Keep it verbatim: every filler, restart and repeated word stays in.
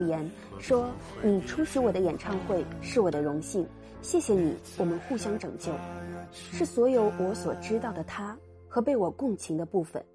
言说，你出席我的演唱会是我的荣幸，谢谢你，我们互相拯救，是所有我所知道的他和被我共情的部分。